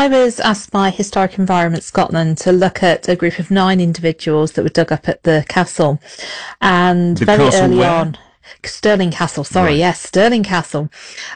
I was asked by Historic Environment Scotland to look at a group of 9 individuals that were dug up at the castle. And The very castle early where? on, Stirling Castle, sorry, Right. yes, Stirling Castle.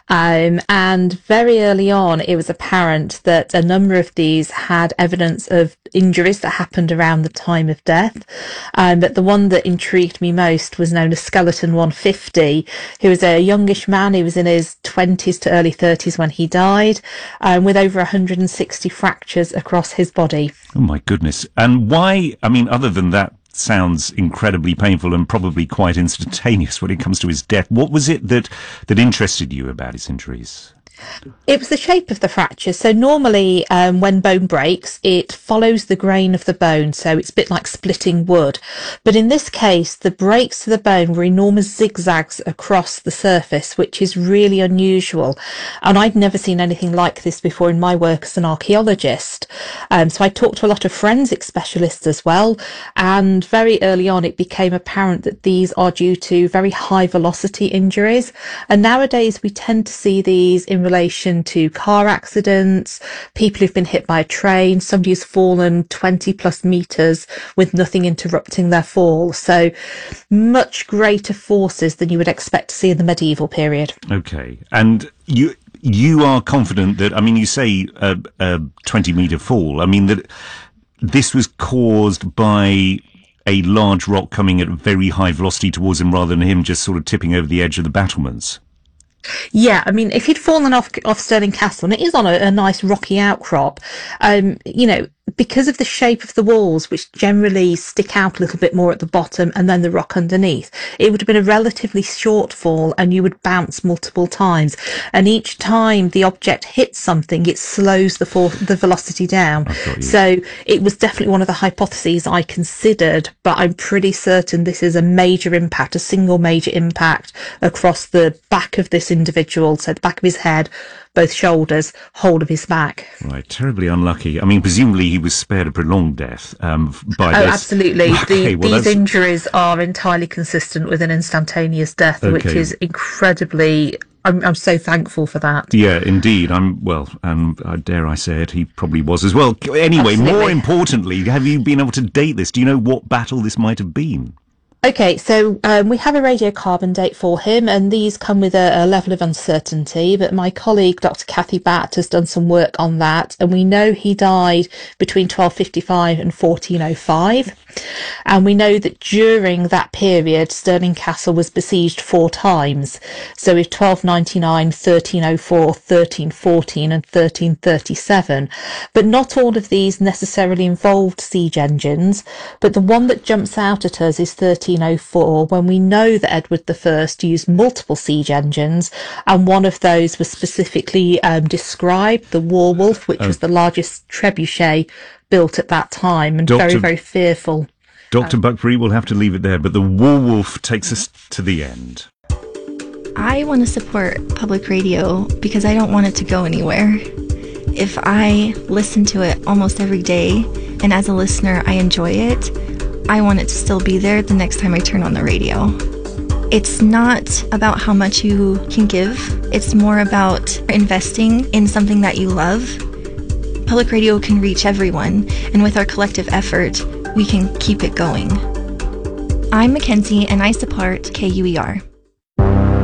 And very early on, it was apparent that a number of these had evidence of injuries that happened around the time of death. But the one that intrigued me most was known as Skeleton 150, who was a youngish man. He was in his 20s to early 30s when he died, with over 160 fractures across his body. Oh my goodness. And why, I mean, other than that sounds incredibly painful and probably quite instantaneous when it comes to his death, what was it that interested you about his injuries? It was the shape of the fracture. So normally, when bone breaks, it follows the grain of the bone. So it's a bit like splitting wood. But in this case, the breaks to the bone were enormous zigzags across the surface, which is really unusual. And I'd never seen anything like this before in my work as an archaeologist. So I talked to a lot of forensic specialists as well. And very early on, it became apparent that these are due to very high velocity injuries. And nowadays, we tend to see these in relation to car accidents, people who've been hit by a train, somebody who's fallen 20 plus meters with nothing interrupting their fall. So much greater forces than you would expect to see in the medieval period. Okay. And you are confident that, I mean, you say a 20-meter fall. I mean, that this was caused by a large rock coming at very high velocity towards him rather than him just sort of tipping over the edge of the battlements. Yeah, I mean, if he'd fallen off Stirling Castle, and it is on a nice rocky outcrop, because of the shape of the walls, which generally stick out a little bit more at the bottom and then the rock underneath, it would have been a relatively short fall and you would bounce multiple times. And each time the object hits something, it slows the velocity down. So it was definitely one of the hypotheses I considered, but I'm pretty certain this is a major impact, a single major impact across the back of this individual, so the back of his head, both shoulders, whole of his back. Right, terribly unlucky. I mean, presumably he was spared a prolonged death by this. Absolutely. Okay, These injuries are entirely consistent with an instantaneous death, which is incredibly... I'm so thankful for that. Yeah, indeed. Dare I say it, he probably was as well. Anyway, Absolutely. More importantly, have you been able to date this? Do you know what battle this might have been? Okay, so we have a radiocarbon date for him, and these come with a level of uncertainty, but my colleague, Dr. Kathy Batt, has done some work on that, and we know he died between 1255 and 1405. And we know that during that period, Stirling Castle was besieged 4 times. So with 1299, 1304, 1314 and 1337. But not all of these necessarily involved siege engines. But the one that jumps out at us is 1304, when we know that Edward I used multiple siege engines. And one of those was specifically described, the Warwolf, which was the largest trebuchet built at that time, and very, very fearful. Dr. Buckbury, we'll have to leave it there, but the Warwolf takes us to the end. I want to support public radio because I don't want it to go anywhere. If I listen to it almost every day, and as a listener I enjoy it, I want it to still be there the next time I turn on the radio. It's not about how much you can give, it's more about investing in something that you love. Public radio can reach everyone, and with our collective effort, we can keep it going. I'm Mackenzie, and I support KUER.